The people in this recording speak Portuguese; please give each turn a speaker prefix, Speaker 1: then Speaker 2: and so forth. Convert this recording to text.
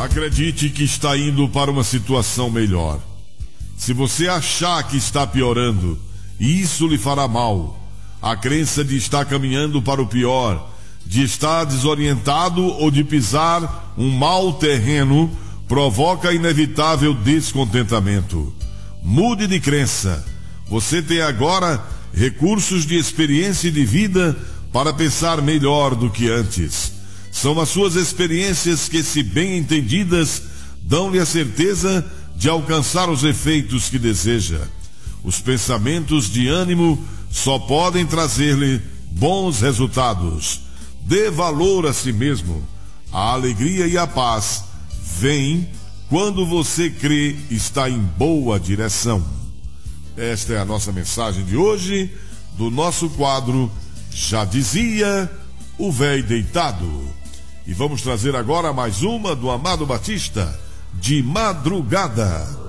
Speaker 1: Acredite que está indo para uma situação melhor. Se você achar que está piorando, isso lhe fará mal. A crença de estar caminhando para o pior, de estar desorientado ou de pisar um mau terreno, provoca inevitável descontentamento. Mude de crença. Você tem agora recursos de experiência e de vida para pensar melhor do que antes. São as suas experiências que, se bem entendidas, dão-lhe a certeza de alcançar os efeitos que deseja. Os pensamentos de ânimo só podem trazer-lhe bons resultados. Dê valor a si mesmo. A alegria e a paz vêm quando você crê estar em boa direção. Esta é a nossa mensagem de hoje, do nosso quadro Já Dizia o Véi Deitado. E vamos trazer agora mais uma do Amado Batista, De Madrugada.